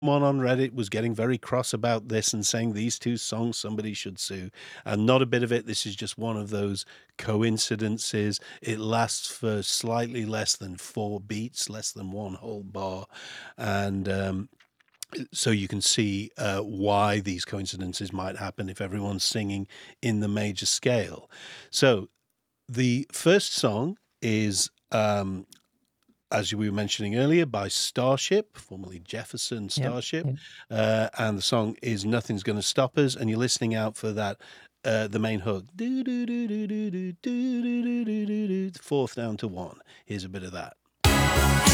Someone on Reddit was getting very cross about this and saying these 2 songs somebody should sue, and not a bit of it. This is just one of those coincidences. It lasts for slightly less than 4 beats, less than 1 whole bar, and, so you can see, why these coincidences might happen if everyone's singing in the major scale. So, the first song is, as we were mentioning earlier, by Starship, formerly Jefferson Yep, Starship, yep. and the song is "Nothing's Gonna Stop Us," and you're listening out for that, the main hook, do do do do do do do do do do do, 4th down to 1. Here's a bit of that.